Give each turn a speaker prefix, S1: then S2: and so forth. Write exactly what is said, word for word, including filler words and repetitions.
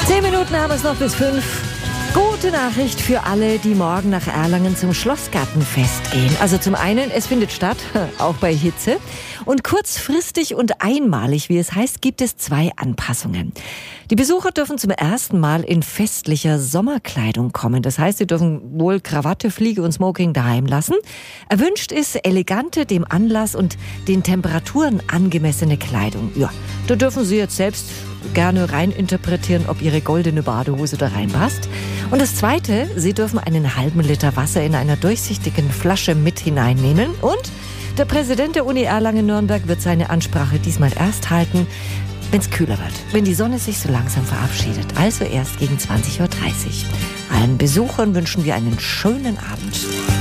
S1: Zehn Minuten haben es noch bis fünf. Gute Nachricht für alle, die morgen nach Erlangen zum Schlossgartenfest gehen. Also zum einen, es findet statt, auch bei Hitze. Und kurzfristig und einmalig, wie es heißt, gibt es zwei Anpassungen. Die Besucher dürfen zum ersten Mal in festlicher Sommerkleidung kommen. Das heißt, sie dürfen wohl Krawatte, Fliege und Smoking daheim lassen. Erwünscht ist elegante, dem Anlass und den Temperaturen angemessene Kleidung. Ja, da dürfen Sie jetzt selbst gerne reininterpretieren, ob Ihre goldene Badehose da reinpasst. Und das Zweite, Sie dürfen einen halben Liter Wasser in einer durchsichtigen Flasche mit hineinnehmen. Und der Präsident der Uni Erlangen-Nürnberg wird seine Ansprache diesmal erst halten, wenn es kühler wird, wenn die Sonne sich so langsam verabschiedet. Also erst gegen zwanzig Uhr dreißig. Allen Besuchern wünschen wir einen schönen Abend.